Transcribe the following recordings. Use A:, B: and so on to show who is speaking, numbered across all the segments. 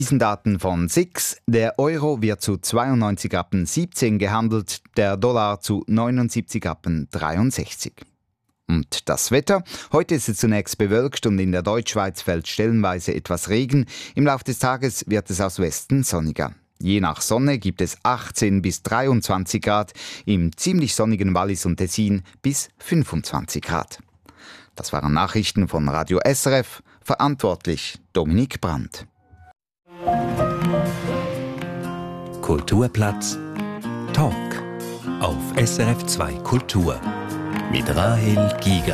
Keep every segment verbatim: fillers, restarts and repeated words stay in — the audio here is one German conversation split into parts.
A: Diesen Daten von S I X. Der Euro wird zu zweiundneunzig Rappen siebzehn gehandelt, der Dollar zu neunundsiebzig Rappen dreiundsechzig. Und das Wetter? Heute ist es zunächst bewölkt und in der Deutschschweiz fällt stellenweise etwas Regen. Im Laufe des Tages wird es aus Westen sonniger. Je nach Sonne gibt es achtzehn bis dreiundzwanzig Grad, im ziemlich sonnigen Wallis und Tessin bis fünfundzwanzig Grad. Das waren Nachrichten von Radio S R F, verantwortlich Dominik Brandt.
B: Kulturplatz Talk auf S R F zwei Kultur mit Rahel Giger.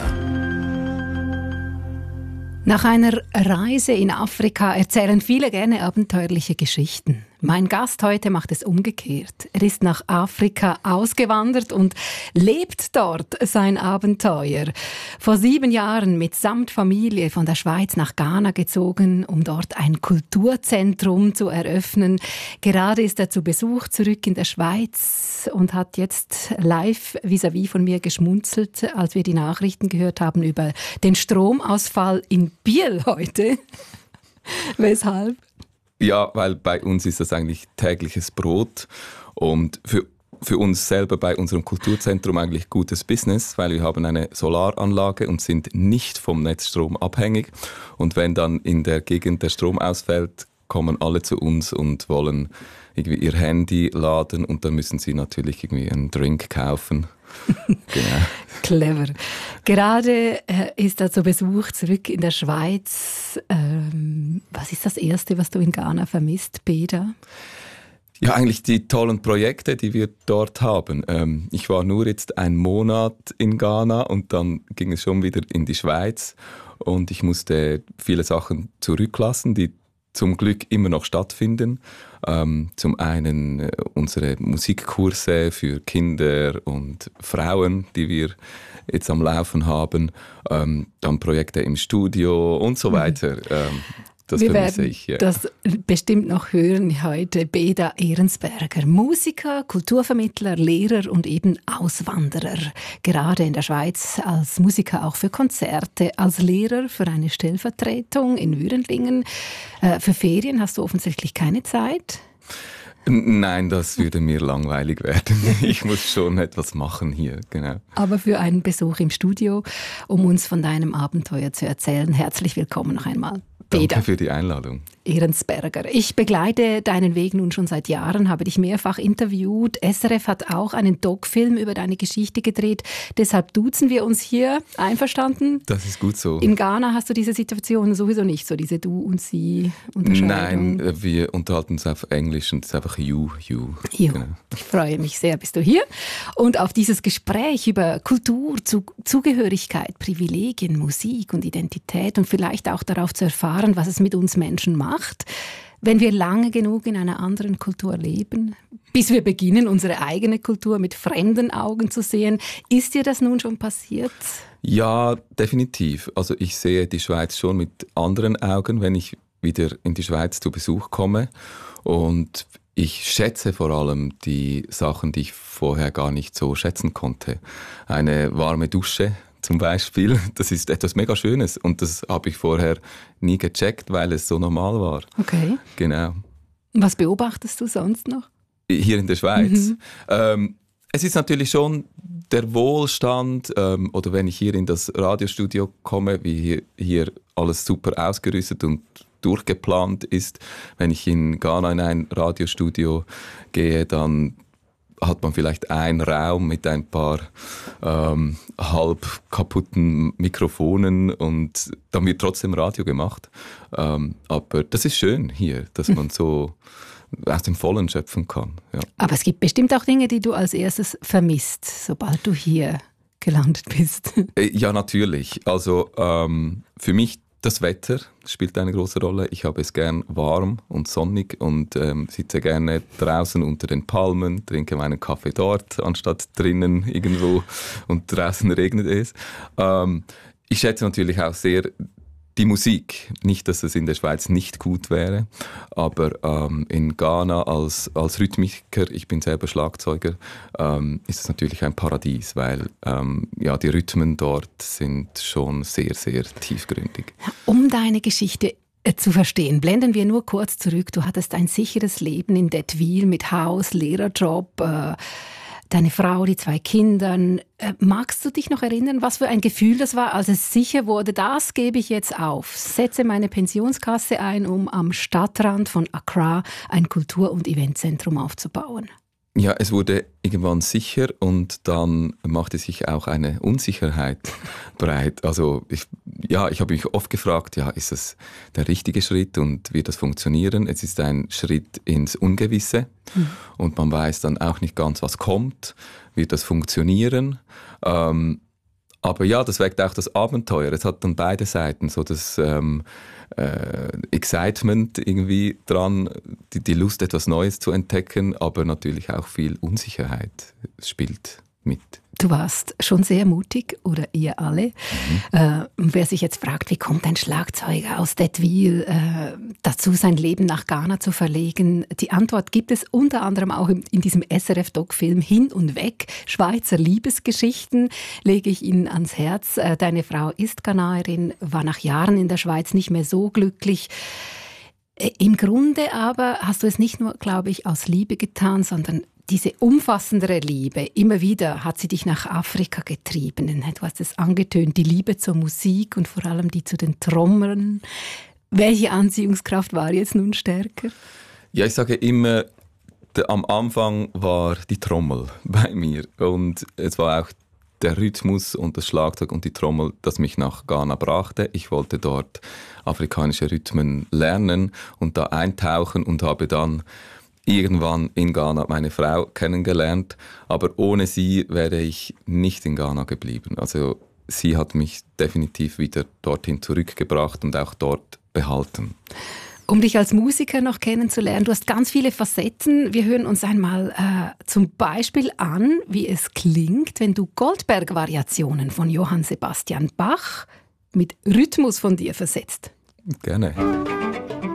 C: Nach einer Reise in Afrika erzählen viele gerne abenteuerliche Geschichten. Mein Gast heute macht es umgekehrt. Er ist nach Afrika ausgewandert und lebt dort sein Abenteuer. Vor sieben Jahren mitsamt Familie von der Schweiz nach Ghana gezogen, um dort ein Kulturzentrum zu eröffnen. Gerade ist er zu Besuch zurück in der Schweiz und hat jetzt live vis-à-vis von mir geschmunzelt, als wir die Nachrichten gehört haben über den Stromausfall in Biel heute. Weshalb?
D: Ja, weil bei uns ist das eigentlich tägliches Brot und für, für uns selber bei unserem Kulturzentrum eigentlich gutes Business, weil wir haben eine Solaranlage und sind nicht vom Netzstrom abhängig. Und wenn dann in der Gegend der Strom ausfällt, kommen alle zu uns und wollen irgendwie ihr Handy laden und dann müssen sie natürlich irgendwie einen Drink kaufen. Genau.
C: Clever. Gerade äh, ist er zu Besuch zurück in der Schweiz. Ähm, was ist das Erste, was du in Ghana vermisst, Beda?
D: Ja, eigentlich die tollen Projekte, die wir dort haben. Ähm, ich war nur jetzt einen Monat in Ghana und dann ging es schon wieder in die Schweiz und ich musste viele Sachen zurücklassen, die zum Glück immer noch stattfinden. Ähm, zum einen äh, unsere Musikkurse für Kinder und Frauen, die wir jetzt am Laufen haben, ähm, dann Projekte im Studio und so weiter. Ähm, das
C: wir
D: vermisse
C: werden
D: ich. Ja.
C: Das bestimmt noch hören heute. Beda Ehrensberger, Musiker, Kulturvermittler, Lehrer und eben Auswanderer. Gerade in der Schweiz als Musiker auch für Konzerte, als Lehrer für eine Stellvertretung in Würenlingen. Äh, für Ferien hast du offensichtlich keine Zeit?
D: Nein, das würde mir langweilig werden. Ich muss schon etwas machen hier, genau.
C: Aber für einen Besuch im Studio, um uns von deinem Abenteuer zu erzählen. Herzlich willkommen noch einmal. Beda
D: Danke für die Einladung.
C: Ehrensberger. Ich begleite deinen Weg nun schon seit Jahren, habe dich mehrfach interviewt. S R F hat auch einen Doc-Film über deine Geschichte gedreht. Deshalb duzen wir uns hier. Einverstanden?
D: Das ist gut so.
C: In Ghana hast du diese Situation sowieso nicht, so diese Du- und Sie-Unterscheidung.
D: Nein, wir unterhalten uns auf Englisch und es ist einfach you, you.
C: you.
D: Genau.
C: Ich freue mich sehr, bist du hier. Und auf dieses Gespräch über Kultur, Zugehörigkeit, Privilegien, Musik und Identität und vielleicht auch darauf zu erfahren, was es mit uns Menschen macht, wenn wir lange genug in einer anderen Kultur leben, bis wir beginnen, unsere eigene Kultur mit fremden Augen zu sehen. Ist dir das nun schon passiert?
D: Ja, definitiv. Also ich sehe die Schweiz schon mit anderen Augen, wenn ich wieder in die Schweiz zu Besuch komme. Und ich schätze vor allem die Sachen, die ich vorher gar nicht so schätzen konnte. Eine warme Dusche zum Beispiel, das ist etwas mega Schönes und das habe ich vorher nie gecheckt, weil es so normal war.
C: Okay.
D: Genau.
C: Was beobachtest du sonst noch?
D: Hier in der Schweiz?
C: Mhm.
D: Ähm, es ist natürlich schon der Wohlstand, ähm, oder wenn ich hier in das Radiostudio komme, wie hier, hier alles super ausgerüstet und durchgeplant ist. Wenn ich in Ghana in ein Radiostudio gehe, dann hat man vielleicht einen Raum mit ein paar ähm, halb kaputten Mikrofonen und dann wird trotzdem Radio gemacht. Ähm, aber das ist schön hier, dass man so aus dem Vollen schöpfen kann. Ja.
C: Aber es gibt bestimmt auch Dinge, die du als erstes vermisst, sobald du hier gelandet bist.
D: Ja, natürlich. Also ähm, für mich das Wetter spielt eine große Rolle. Ich habe es gern warm und sonnig und ähm, sitze gerne draußen unter den Palmen, trinke meinen Kaffee dort, anstatt drinnen irgendwo und draußen regnet es. Ähm, ich schätze natürlich auch sehr die Musik. Nicht, dass es in der Schweiz nicht gut wäre, aber ähm, in Ghana als, als Rhythmiker, ich bin selber Schlagzeuger, ähm, ist es natürlich ein Paradies, weil ähm, ja, die Rhythmen dort sind schon sehr, sehr tiefgründig.
C: Um deine Geschichte zu verstehen. Blenden wir nur kurz zurück. Du hattest ein sicheres Leben in Dettwil mit Haus, Lehrerjob, äh, deine Frau, die zwei Kinder. Äh, magst du dich noch erinnern, was für ein Gefühl das war, als es sicher wurde, das gebe ich jetzt auf. Setze meine Pensionskasse ein, um am Stadtrand von Accra ein Kultur- und Eventzentrum aufzubauen?
D: Ja, es wurde irgendwann sicher und dann machte sich auch eine Unsicherheit breit. Also ich, ja, ich habe mich oft gefragt, ja, ist das der richtige Schritt und wird das funktionieren? Es ist ein Schritt ins Ungewisse mhm. und man weiß dann auch nicht ganz, was kommt. Wird das funktionieren? Ähm, aber ja, das weckt auch das Abenteuer. Es hat dann beide Seiten, so das ähm, äh, Excitement irgendwie dran, die, die Lust, etwas Neues zu entdecken, aber natürlich auch viel Unsicherheit spielt mit.
C: Du warst schon sehr mutig, oder ihr alle. Mhm. Äh, wer sich jetzt fragt, wie kommt ein Schlagzeuger aus Dettwil äh, dazu, sein Leben nach Ghana zu verlegen? Die Antwort gibt es unter anderem auch in, in diesem S R F-Doc-Film Hin und Weg, Schweizer Liebesgeschichten, lege ich Ihnen ans Herz. Äh, deine Frau ist Ghanaerin, war nach Jahren in der Schweiz nicht mehr so glücklich. Äh, Im Grunde aber hast du es nicht nur, glaube ich, aus Liebe getan, sondern diese umfassendere Liebe, immer wieder hat sie dich nach Afrika getrieben. Du hast es angetönt, die Liebe zur Musik und vor allem die zu den Trommlern. Welche Anziehungskraft war jetzt nun stärker?
D: Ja, ich sage immer, der, am Anfang war die Trommel bei mir und es war auch der Rhythmus und das Schlagzeug und die Trommel, das mich nach Ghana brachte. Ich wollte dort afrikanische Rhythmen lernen und da eintauchen und habe dann irgendwann in Ghana meine Frau kennengelernt, aber ohne sie wäre ich nicht in Ghana geblieben. Also sie hat mich definitiv wieder dorthin zurückgebracht und auch dort behalten.
C: Um dich als Musiker noch kennenzulernen, du hast ganz viele Facetten. Wir hören uns einmal äh, zum Beispiel an, wie es klingt, wenn du Goldberg-Variationen von Johann Sebastian Bach mit Rhythmus von dir versetzt.
D: Gerne.